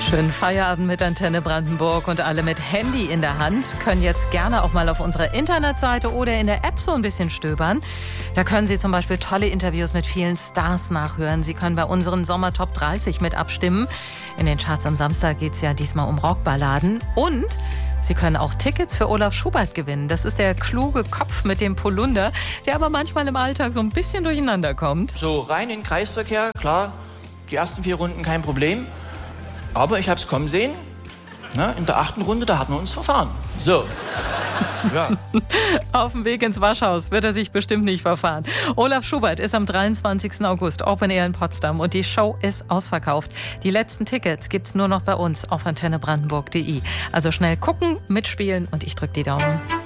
Schönen Feierabend mit Antenne Brandenburg, und alle mit Handy in der Hand können jetzt gerne auch mal auf unserer Internetseite oder in der App so ein bisschen stöbern. Da können Sie zum Beispiel tolle Interviews mit vielen Stars nachhören. Sie können bei unseren Sommer Top 30 mit abstimmen. In den Charts am Samstag geht es ja diesmal um Rockballaden. Und Sie können auch Tickets für Olaf Schubert gewinnen. Das ist der kluge Kopf mit dem Polunder, der aber manchmal im Alltag so ein bisschen durcheinander kommt. So rein in den Kreisverkehr, klar, die ersten 4 Runden kein Problem. Aber ich habe es kommen sehen. Na, in der 8. Runde, da hatten wir uns verfahren. So. Ja. Auf dem Weg ins Waschhaus wird er sich bestimmt nicht verfahren. Olaf Schubert ist am 23. August Open Air in Potsdam und die Show ist ausverkauft. Die letzten Tickets gibt's nur noch bei uns auf antennebrandenburg.de. Also schnell gucken, mitspielen und ich drücke die Daumen.